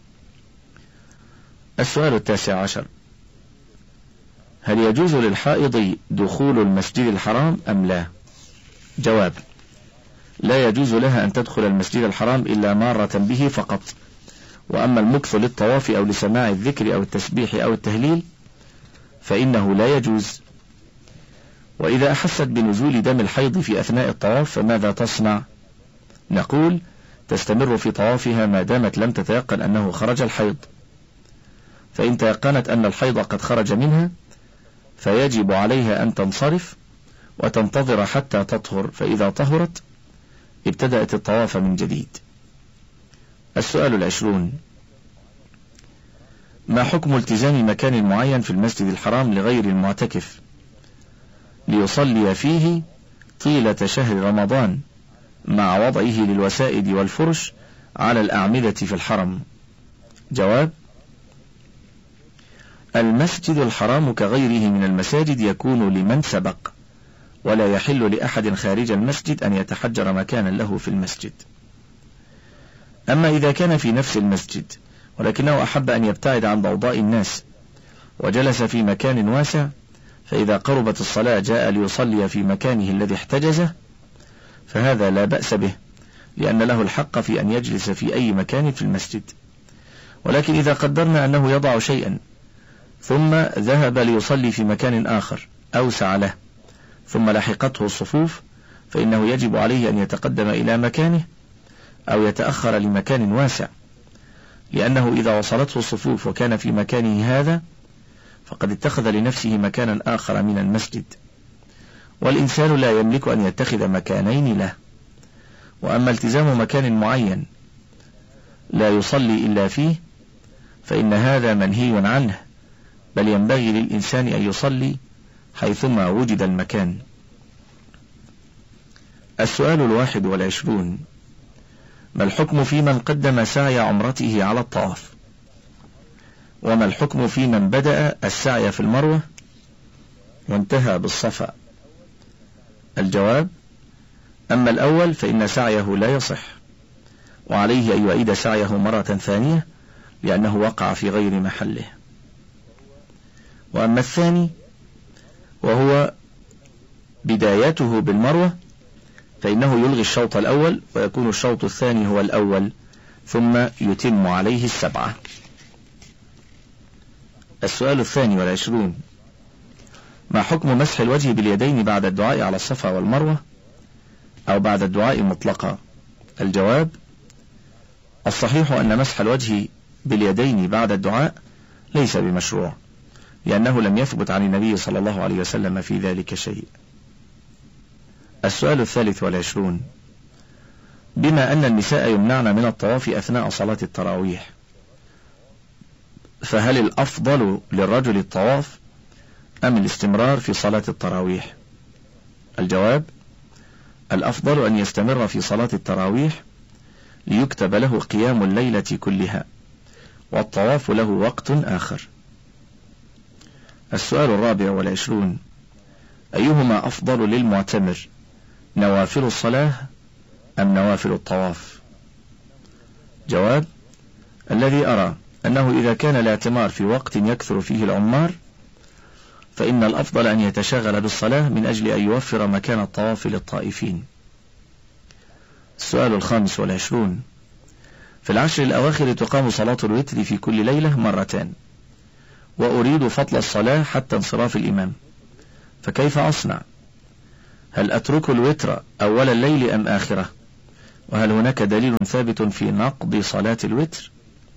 السؤال 19: هل يجوز للحائض دخول المسجد الحرام أم لا؟ جواب: لا يجوز لها أن تدخل المسجد الحرام إلا مارة به فقط. وأما المكث للطواف أو لسماع الذكر أو التسبيح أو التهليل فإنه لا يجوز. وإذا أحست بنزول دم الحيض في أثناء الطواف فماذا تصنع؟ نقول: تستمر في طوافها ما دامت لم تتيقن أنه خرج الحيض، فإن تيقنت أن الحيض قد خرج منها فيجب عليها أن تنصرف وتنتظر حتى تطهر، فإذا طهرت ابتدأت الطواف من جديد. السؤال 20: ما حكم التزام مكان معين في المسجد الحرام لغير المعتكف ليصلي فيه طيلة شهر رمضان مع وضعه للوسائد والفرش على الأعمدة في الحرم؟ جواب: المسجد الحرام كغيره من المساجد يكون لمن سبق، ولا يحل لأحد خارج المسجد أن يتحجر مكانا له في المسجد. أما إذا كان في نفس المسجد ولكنه أحب أن يبتعد عن ضوضاء الناس وجلس في مكان واسع، فإذا قربت الصلاة جاء ليصلي في مكانه الذي احتجزه فهذا لا بأس به، لأن له الحق في أن يجلس في أي مكان في المسجد. ولكن إذا قدرنا أنه يضع شيئا ثم ذهب ليصلي في مكان آخر أوسع له ثم لحقته الصفوف فإنه يجب عليه أن يتقدم إلى مكانه أو يتأخر لمكان واسع، لأنه إذا وصلته الصفوف وكان في مكانه هذا فقد اتخذ لنفسه مكانا آخر من المسجد، والإنسان لا يملك أن يتخذ مكانين له. وأما التزام مكان معين لا يصلي إلا فيه فإن هذا منهي عنه، بل ينبغي للإنسان أن يصلي حيثما وجد المكان. السؤال 21: ما الحكم في من قدم سعي عمرته على الطواف؟ وما الحكم في من بدأ السعي في المروة وانتهى بالصفا؟ الجواب: أما الأول فإن سعيه لا يصح، وعليه أن يعيد سعيه مرة ثانية لأنه وقع في غير محله. وأما الثاني وهو بدايته بالمروة فإنه يلغي الشوط الأول ويكون الشوط الثاني هو الأول ثم يتم عليه 7. السؤال 22: ما حكم مسح الوجه باليدين بعد الدعاء على الصفا والمروة أو بعد الدعاء مطلقا؟ الجواب: الصحيح أن مسح الوجه باليدين بعد الدعاء ليس بمشروع، لأنه لم يثبت عن النبي صلى الله عليه وسلم في ذلك شيء. السؤال 23: بما أن النساء يمنعن من الطواف أثناء صلاة التراويح فهل الأفضل للرجل الطواف أم الاستمرار في صلاة التراويح؟ الجواب: الأفضل أن يستمر في صلاة التراويح ليكتب له قيام الليلة كلها، والطواف له وقت آخر. السؤال 24: أيهما أفضل للمعتمر، نوافل الصلاة أم نوافل الطواف؟ جواب: الذي أرى أنه إذا كان الاعتمار في وقت يكثر فيه العمار فإن الأفضل أن يتشاغل بالصلاة من أجل أن يوفر مكان الطواف للطائفين. السؤال 25: في العشر الأواخر تقام صلاة الوتر في كل ليلة مرتان، وأريد فضل الصلاة حتى انصراف الإمام، فكيف أصنع؟ هل أترك الوتر أول الليل أم آخره؟ وهل هناك دليل ثابت في نقض صلاة الوتر؟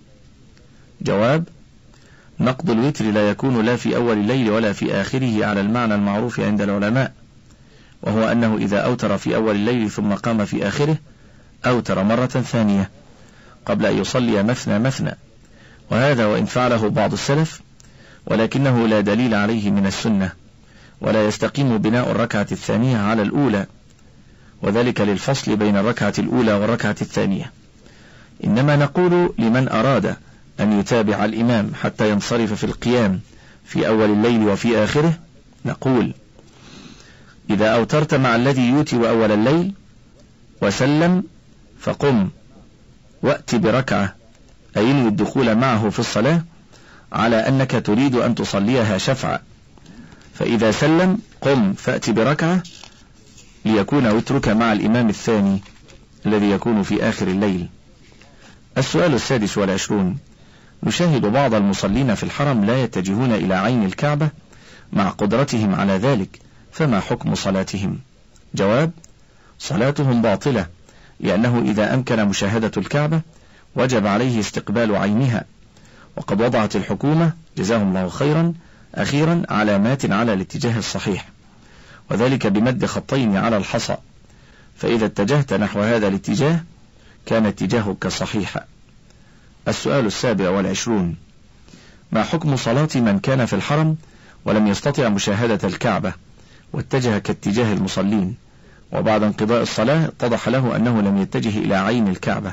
جواب: نقض الوتر لا يكون لا في أول الليل ولا في آخره على المعنى المعروف عند العلماء، وهو أنه إذا أوتر في أول الليل ثم قام في آخره أوتر مرة ثانية قبل أن يصلي مثنى مثنى، وهذا وإن فعله بعض السلف ولكنه لا دليل عليه من السنة، ولا يستقيم بناء الركعة الثانية على الأولى، وذلك للفصل بين الركعة الأولى والركعة الثانية. إنما نقول لمن أراد أن يتابع الإمام حتى ينصرف في القيام في أول الليل وفي آخره، نقول: إذا أوترت مع الذي يوتر أول الليل وسلم فقم وأت بركعة، أي انوي الدخول معه في الصلاة على أنك تريد أن تصليها شفعا، فإذا سلم قم فأت بركعة ليكون وترك مع الإمام الثاني الذي يكون في آخر الليل. السؤال 26: نشاهد بعض المصلين في الحرم لا يتجهون إلى عين الكعبة مع قدرتهم على ذلك، فما حكم صلاتهم؟ جواب: صلاتهم باطلة، لأنه إذا أمكن مشاهدة الكعبة وجب عليه استقبال عينها، وقد وضعت الحكومة جزاهم الله خيرا أخيرا علامات على الاتجاه الصحيح، وذلك بمد خطين على الحصى، فإذا اتجهت نحو هذا الاتجاه كان اتجاهك صحيحا. السؤال 27: ما حكم صلاة من كان في الحرم ولم يستطع مشاهدة الكعبة واتجه كاتجاه المصلين، وبعد انقضاء الصلاة اتضح له أنه لم يتجه إلى عين الكعبة،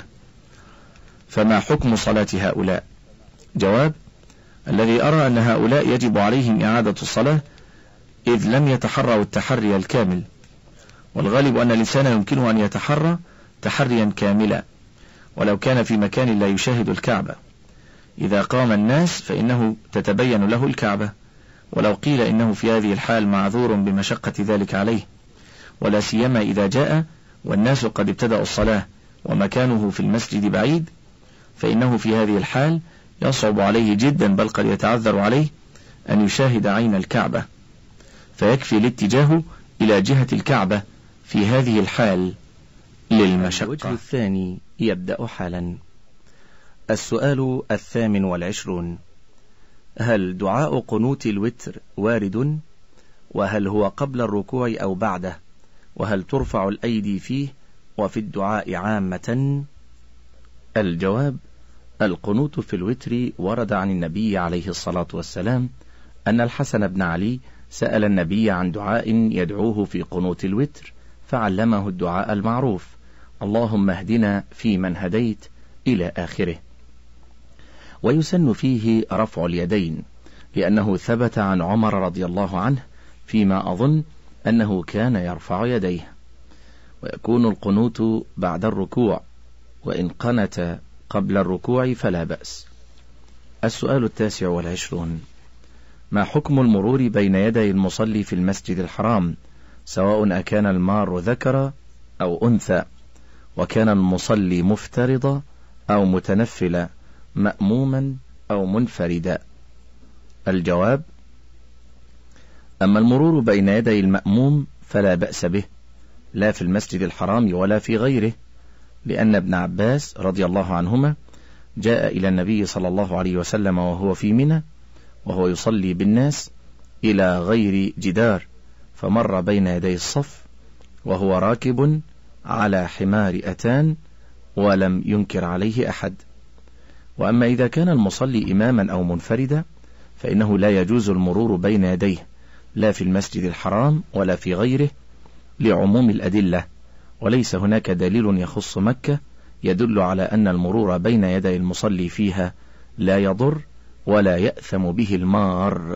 فما حكم صلاة هؤلاء؟ جواب: الذي أرى أن هؤلاء يجب عليهم إعادة الصلاة، إذ لم يتحروا التحري الكامل، والغالب أن الإنسان يمكنه أن يتحرى تحريا كاملا ولو كان في مكان لا يشاهد الكعبة. إذا قام الناس فإنه تتبين له الكعبة، ولو قيل إنه في هذه الحال معذور بمشقة ذلك عليه، ولا سيما إذا جاء والناس قد ابتدأوا الصلاة ومكانه في المسجد بعيد، فإنه في هذه الحال يصعب عليه جدا، بل قد يتعذر عليه أن يشاهد عين الكعبة، فيكفي الاتجاه إلى جهة الكعبة في هذه الحال للمشقة. الوجه الثاني يبدأ حالا. السؤال 28: هل دعاء قنوت الوتر وارد؟ وهل هو قبل الركوع أو بعده؟ وهل ترفع الأيدي فيه وفي الدعاء عامة؟ الجواب: القنوت في الوتر ورد عن النبي عليه الصلاة والسلام أن الحسن بن علي سأل النبي عن دعاء يدعوه في قنوت الوتر، فعلمه الدعاء المعروف: اللهم اهدنا فيمن هديت إلى آخره. ويسن فيه رفع اليدين، لأنه ثبت عن عمر رضي الله عنه فيما أظن أنه كان يرفع يديه. ويكون القنوت بعد الركوع، وإن قنت قبل الركوع فلا بأس. السؤال 29: ما حكم المرور بين يدي المصلي في المسجد الحرام، سواء أكان المار ذكر أو أنثى، وكان المصلي مفترضا أو متنفلا، مأموما أو منفردا؟ الجواب: أما المرور بين يدي المأموم فلا بأس به، لا في المسجد الحرام ولا في غيره، لأن ابن عباس رضي الله عنهما جاء إلى النبي صلى الله عليه وسلم وهو في منى وهو يصلي بالناس إلى غير جدار، فمر بين يدي الصف وهو راكب على حمار أتان ولم ينكر عليه أحد. وأما إذا كان المصلي إماما أو منفردا فإنه لا يجوز المرور بين يديه، لا في المسجد الحرام ولا في غيره، لعموم الأدلة، وليس هناك دليل يخص مكة يدل على أن المرور بين يدي المصلي فيها لا يضر ولا يأثم به المار.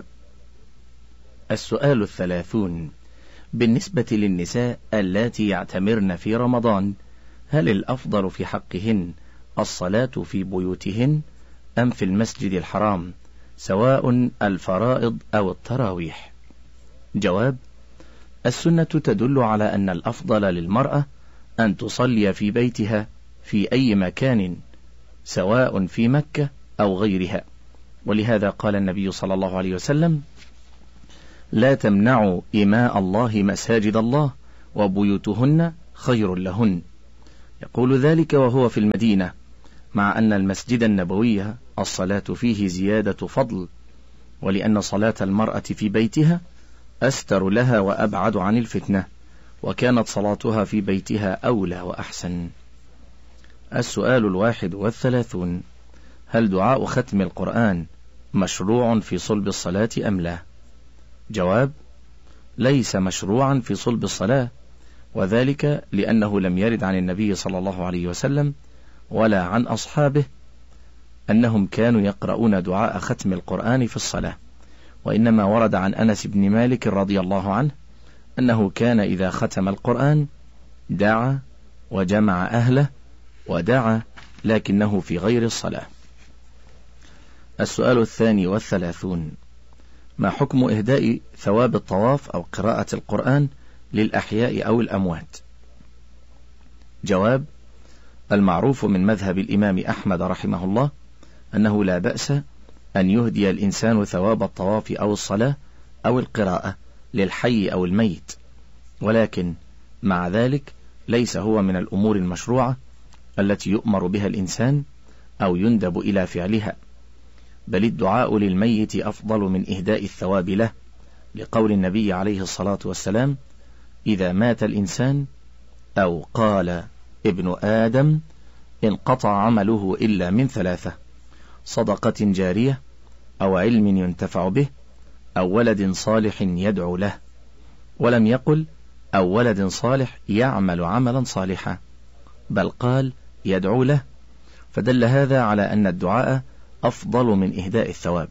السؤال 30: بالنسبة للنساء اللاتي يعتمرن في رمضان، هل الأفضل في حقهن الصلاة في بيوتهن أم في المسجد الحرام، سواء الفرائض أو التراويح؟ جواب: السنة تدل على أن الأفضل للمرأة أن تصلي في بيتها في أي مكان سواء في مكة أو غيرها، ولهذا قال النبي صلى الله عليه وسلم: لا تمنعوا إماء الله مساجد الله وبيوتهن خير لهن. يقول ذلك وهو في المدينة، مع أن المسجد النبوي الصلاة فيه زيادة فضل، ولأن صلاة المرأة في بيتها أستر لها وأبعد عن الفتنة، وكانت صلاتها في بيتها أولى وأحسن. السؤال 31: هل دعاء ختم القرآن مشروع في صلب الصلاة أم لا؟ جواب: ليس مشروعا في صلب الصلاة، وذلك لأنه لم يرد عن النبي صلى الله عليه وسلم ولا عن أصحابه أنهم كانوا يقرؤون دعاء ختم القرآن في الصلاة، وإنما ورد عن أنس بن مالك رضي الله عنه أنه كان إذا ختم القرآن دعا وجمع أهله ودعا، لكنه في غير الصلاة. السؤال 32: ما حكم إهداء ثواب الطواف أو قراءة القرآن للأحياء أو الأموات؟ جواب: المعروف من مذهب الإمام أحمد رحمه الله أنه لا بأس أن يهدي الإنسان ثواب الطواف أو الصلاة أو القراءة للحي أو الميت، ولكن مع ذلك ليس هو من الأمور المشروعة التي يؤمر بها الإنسان أو يندب إلى فعلها، بل الدعاء للميت أفضل من إهداء الثواب له، لقول النبي عليه الصلاة والسلام: إذا مات الإنسان أو قال ابن آدم انقطع عمله إلا من 3: صدقة جارية، أو علم ينتفع به، أو ولد صالح يدعو له، ولم يقل أو ولد صالح يعمل عملا صالحا، بل قال يدعو له، فدل هذا على أن الدعاء أفضل من إهداء الثواب.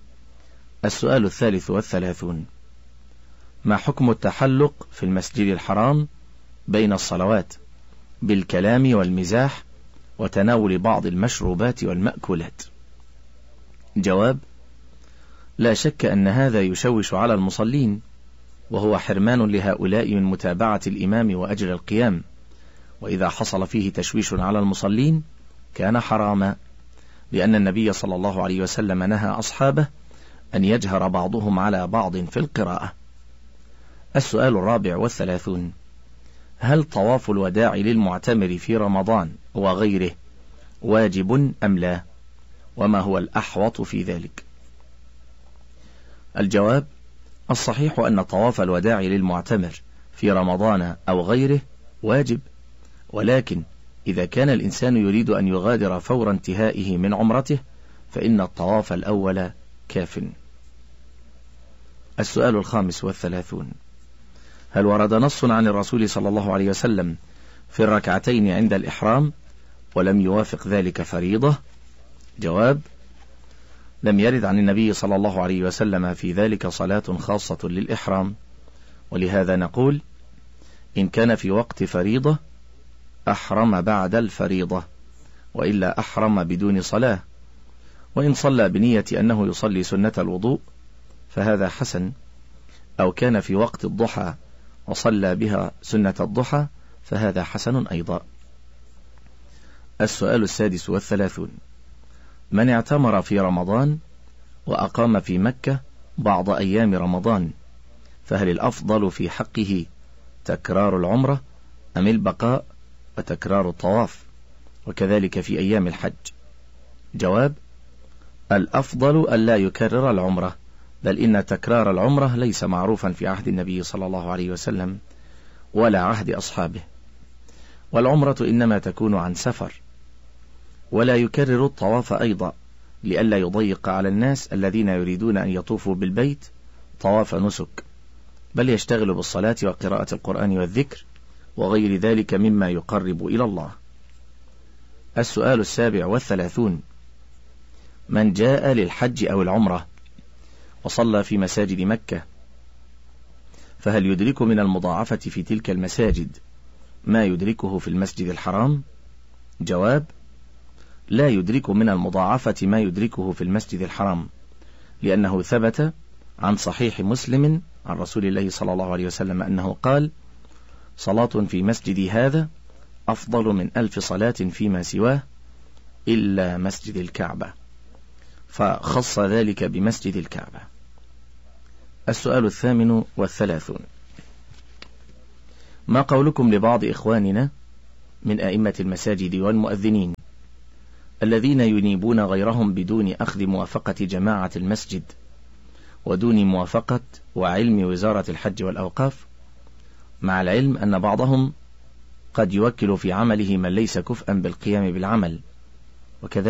السؤال 33: ما حكم التحلق في المسجد الحرام بين الصلوات بالكلام والمزاح وتناول بعض المشروبات والمأكولات؟ جواب: لا شك أن هذا يشوش على المصلين، وهو حرمان لهؤلاء من متابعة الإمام وأجر القيام، وإذا حصل فيه تشويش على المصلين كان حراما، لأن النبي صلى الله عليه وسلم نهى أصحابه أن يجهر بعضهم على بعض في القراءة. السؤال 34: هل طواف الوداع للمعتمر في رمضان وغيره واجب أم لا؟ وما هو الأحوط في ذلك؟ الجواب: الصحيح أن طواف الوداع للمعتمر في رمضان أو غيره واجب، ولكن إذا كان الإنسان يريد أن يغادر فور انتهائه من عمرته فإن الطواف الأول كاف. السؤال 35: هل ورد نص عن الرسول صلى الله عليه وسلم في الركعتين عند الإحرام ولم يوافق ذلك فريضة؟ جواب: لم يرد عن النبي صلى الله عليه وسلم في ذلك صلاة خاصة للإحرام، ولهذا نقول: إن كان في وقت فريضة أحرم بعد الفريضة، وإلا أحرم بدون صلاة، وإن صلى بنية أنه يصلي سنة الوضوء فهذا حسن، أو كان في وقت الضحى وصلى بها سنة الضحى فهذا حسن أيضا. السؤال 36: من اعتمر في رمضان وأقام في مكة بعض أيام رمضان فهل الأفضل في حقه تكرار العمرة أم البقاء وتكرار الطواف، وكذلك في أيام الحج؟ جواب: الأفضل ألا يكرر العمرة، بل إن تكرار العمرة ليس معروفا في عهد النبي صلى الله عليه وسلم ولا عهد أصحابه، والعمرة إنما تكون عن سفر، ولا يكرر الطواف أيضا لئلا يضيق على الناس الذين يريدون أن يطوفوا بالبيت طواف نسك، بل يشتغل بالصلاة وقراءة القرآن والذكر وغير ذلك مما يقرب إلى الله. السؤال 37: من جاء للحج أو العمرة وصلى في مساجد مكة فهل يدرك من المضاعفة في تلك المساجد ما يدركه في المسجد الحرام؟ جواب: لا يدرك من المضاعفة ما يدركه في المسجد الحرام، لأنه ثبت عن صحيح مسلم عن رسول الله صلى الله عليه وسلم أنه قال: صلاة في مسجدي هذا أفضل من 1000 صلاة فيما سواه إلا مسجد الكعبة، فخص ذلك بمسجد الكعبة. السؤال 38: ما قولكم لبعض إخواننا من أئمة المساجد والمؤذنين الذين ينيبون غيرهم بدون أخذ موافقة جماعة المسجد ودون موافقة وعلم وزارة الحج والأوقاف، مع العلم أن بعضهم قد يوكل في عمله من ليس كفءا بالقيام بالعمل، وكذلك